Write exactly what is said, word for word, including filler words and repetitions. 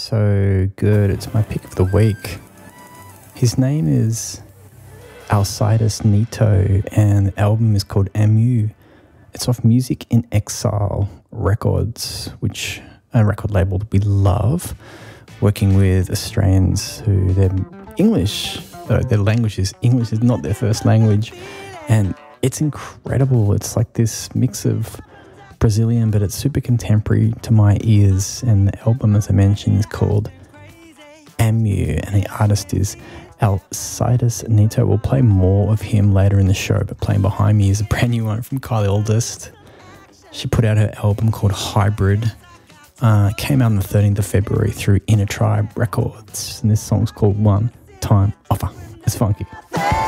so good. It's my pick of the week. His name is Alcides Neto and the album is called Amu. It's off Music in Exile Records, which a record label that we love, working with Australians who their English, uh, their language is English is not their first language, and it's incredible. It's like this mix of Brazilian, but it's super contemporary to my ears, and the album, as I mentioned, is called Amu, and the artist is Alcides Neto. We'll play more of him later in the show, but playing behind me is a brand new one from Kylie Oldest. She put out her album called Hybrid. Uh, came out on the thirteenth of February through Inner Tribe Records, and this song's called One Time Offer. It's funky.